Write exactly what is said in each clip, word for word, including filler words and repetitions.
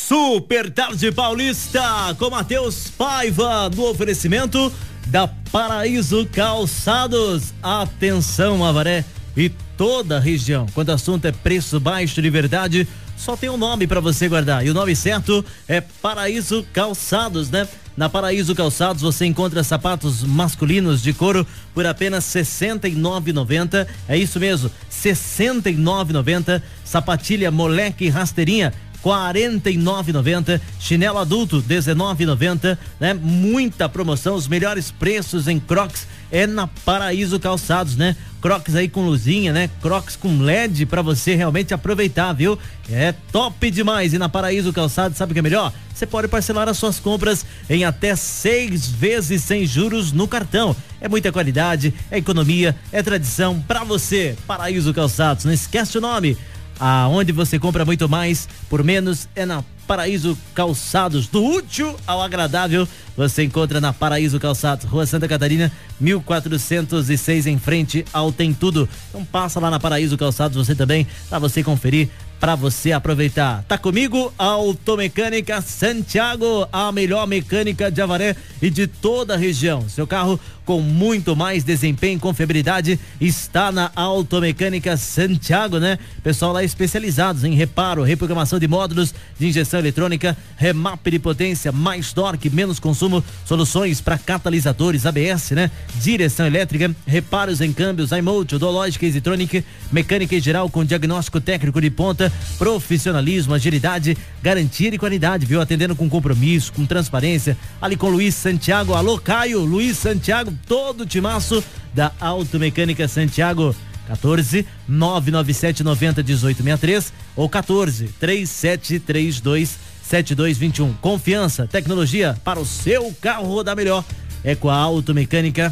Super Tarde Paulista com Matheus Paiva no oferecimento da Paraíso Calçados. Atenção, Avaré e toda a região. Quando o assunto é preço baixo de verdade, só tem um nome para você guardar. E o nome certo é Paraíso Calçados, né? Na Paraíso Calçados você encontra sapatos masculinos de couro por apenas sessenta e nove reais e noventa centavos. É isso mesmo, sessenta e nove reais e noventa centavos. Sapatilha moleque rasteirinha quarenta e nove reais e noventa centavos, chinelo adulto dezenove reais e noventa centavos, né? Muita promoção, os melhores preços em Crocs é na Paraíso Calçados, né? Crocs aí com luzinha, né? Crocs com L E D pra você realmente aproveitar, viu? É top demais. E na Paraíso Calçados, sabe o que é melhor? Você pode parcelar as suas compras em até seis vezes sem juros no cartão. É muita qualidade, é economia, é tradição pra você. Paraíso Calçados, não esquece o nome. Aonde você compra muito mais por menos é na Paraíso Calçados. Do útil ao agradável você encontra na Paraíso Calçados, Rua Santa Catarina, mil quatrocentos e seis, em frente ao Tem Tudo. Então passa lá na Paraíso Calçados você também, para você conferir, para você aproveitar. Tá comigo? Automecânica Santiago, a melhor mecânica de Avaré e de toda a região. Seu carro com muito mais desempenho e confiabilidade está na Automecânica Santiago, né? Pessoal lá especializados em reparo, reprogramação de módulos de injeção eletrônica, remap de potência, mais torque, menos consumo, soluções para catalisadores, A B S, né? Direção elétrica, reparos em câmbios, iMote, Odológica, Easytronic, mecânica em geral com diagnóstico técnico de ponta, profissionalismo, agilidade, garantia e qualidade, viu? Atendendo com compromisso, com transparência, ali com Luiz Santiago. Alô, Caio, Luiz Santiago, todo o timaço da Automecânica Santiago. quatorze, nove nove sete, noventa, dezoito sessenta e três ou quatorze, trinta e sete, trinta e dois, setenta e dois vinte e um. Confiança, tecnologia para o seu carro rodar melhor é com a Automecânica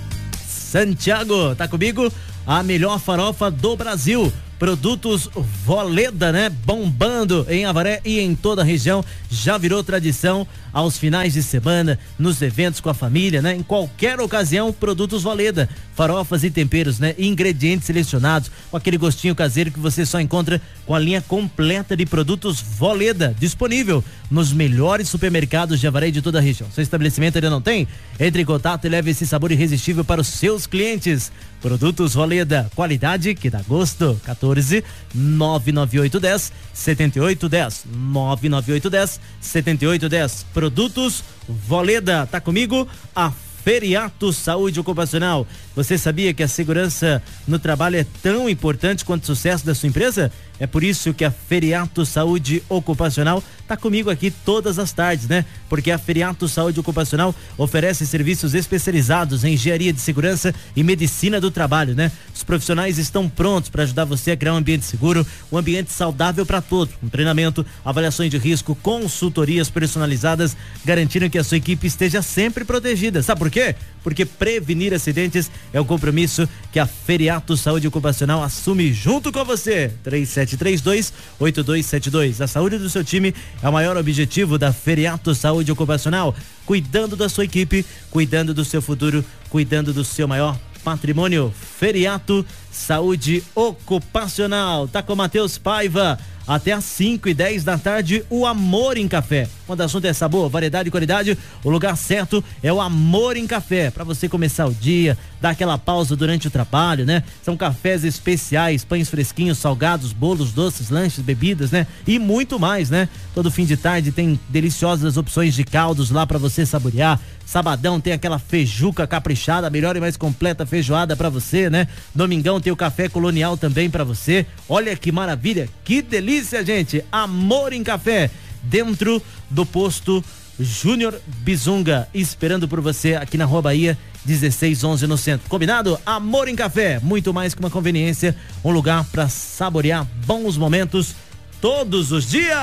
Santiago. Tá comigo? A melhor farofa do Brasil. Produtos Voleda, né? Bombando em Avaré e em toda a região. Já virou tradição aos finais de semana, nos eventos com a família, né? Em qualquer ocasião, produtos Voleda. Farofas e temperos, né? Ingredientes selecionados com aquele gostinho caseiro que você só encontra com a linha completa de produtos Voleda, disponível nos melhores supermercados de Avaré e de toda a região. Seu estabelecimento ainda não tem? Entre em contato e leve esse sabor irresistível para os seus clientes. Produtos Voleda, qualidade que dá gosto. quatorze, nove nove oito, dez, setenta e oito, dez. nove nove oito, dez, setenta e oito, dez. Produtos Voleda. Tá comigo? A Feriato Saúde Ocupacional. Você sabia que a segurança no trabalho é tão importante quanto o sucesso da sua empresa? É por isso que a Feriato Saúde Ocupacional tá comigo aqui todas as tardes, né? Porque a Feriato Saúde Ocupacional oferece serviços especializados em engenharia de segurança e medicina do trabalho, né? Os profissionais estão prontos para ajudar você a criar um ambiente seguro, um ambiente saudável para todos, com treinamento, avaliações de risco, consultorias personalizadas, garantindo que a sua equipe esteja sempre protegida. Sabe por quê? Porque prevenir acidentes é um compromisso que a Feriato Saúde Ocupacional assume junto com você. três sete três dois, oito dois sete dois. A saúde do seu time é o maior objetivo da Feriato Saúde Ocupacional, cuidando da sua equipe, cuidando do seu futuro, cuidando do seu maior patrimônio. Feriato Saúde Ocupacional. Tá com Matheus Paiva até às cinco e dez da tarde, o Amor em Café. Quando o assunto é sabor, variedade e qualidade, o lugar certo é o Amor em Café, para você começar o dia, dar aquela pausa durante o trabalho, né? São cafés especiais, pães fresquinhos, salgados, bolos, doces, lanches, bebidas, né? E muito mais, né? Todo fim de tarde tem deliciosas opções de caldos lá para você saborear. Sabadão tem aquela feijuca caprichada, a melhor e mais completa feijoada para você, né? Domingão tem o café colonial também para você. Olha que maravilha, que delícia, gente! Amor em Café, dentro do posto Júnior Bizunga, esperando por você aqui na Rua Bahia, dezesseis onze no centro. Combinado? Amor em Café, muito mais que uma conveniência, um lugar para saborear bons momentos todos os dias.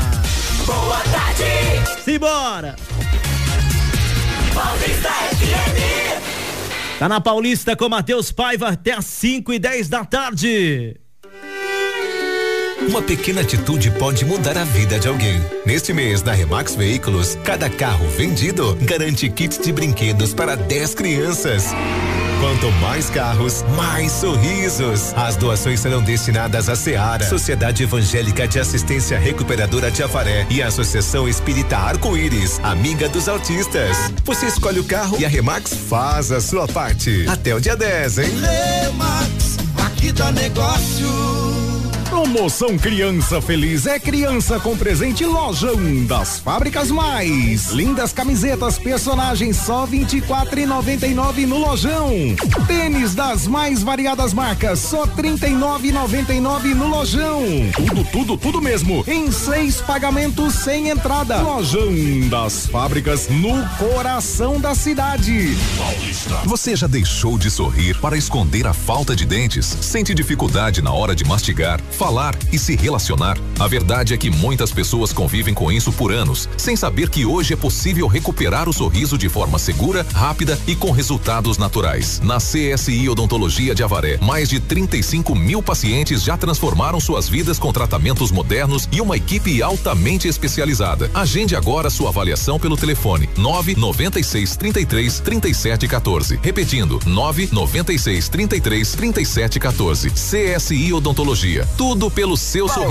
Boa tarde! Simbora! Paulista F M. Tá na Paulista com Matheus Paiva até às cinco e dez da tarde. Uma pequena atitude pode mudar a vida de alguém. Neste mês, na Remax Veículos, cada carro vendido garante kits de brinquedos para dez crianças. Quanto mais carros, mais sorrisos. As doações serão destinadas à Seara, Sociedade Evangélica de Assistência Recuperadora de Avaré e a Associação Espírita Arco-Íris, amiga dos autistas. Você escolhe o carro e a Remax faz a sua parte. Até o dia dez, hein? Remax, aqui dá negócio. Promoção Criança Feliz é criança com presente Lojão das Fábricas Mais. Lindas camisetas personagens só vinte e quatro e noventa e nove no Lojão. Tênis das mais variadas marcas só trinta e nove e noventa e nove no Lojão. Tudo, tudo, tudo mesmo em seis pagamentos sem entrada. Lojão das Fábricas no coração da cidade. Você já deixou de sorrir para esconder a falta de dentes? Sente dificuldade na hora de mastigar, falar e se relacionar? A verdade é que muitas pessoas convivem com isso por anos, sem saber que hoje é possível recuperar o sorriso de forma segura, rápida e com resultados naturais. Na C S I Odontologia de Avaré, mais de trinta e cinco mil pacientes já transformaram suas vidas com tratamentos modernos e uma equipe altamente especializada. Agende agora sua avaliação pelo telefone nove nove seis, trinta e três, trinta e sete, quatorze. Repetindo, nove nove seis, trinta e três, trinta e sete, quatorze. C S I Odontologia. Tudo pelo seu sorriso.